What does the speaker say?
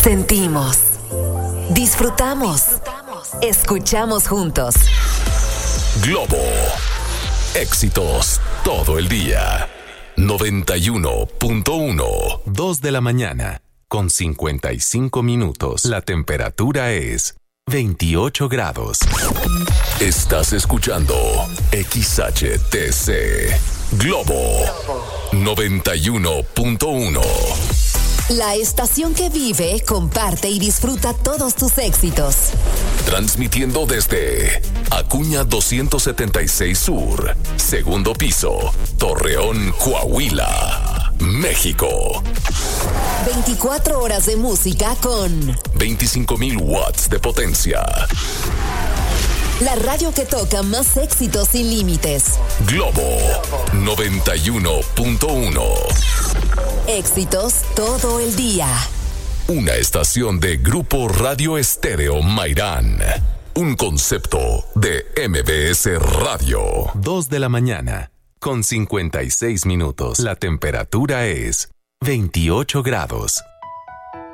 Sentimos, disfrutamos, escuchamos juntos. Globo. Éxitos todo el día. 91.1. 2 de la mañana, con 55 minutos. La temperatura es 28 grados. Estás escuchando XHTC. Globo 91.1. La estación que vive, comparte y disfruta todos tus éxitos. Transmitiendo desde Acuña 276 Sur, segundo piso, Torreón, Coahuila, México. 24 horas de música con 25,000 watts de potencia. La radio que toca más éxitos sin límites. Globo 91.1. Éxitos todo el día. Una estación de Grupo Radio Estéreo Mairán. Un concepto de MBS Radio. 2 de la mañana, con 56 minutos. La temperatura es 28 grados.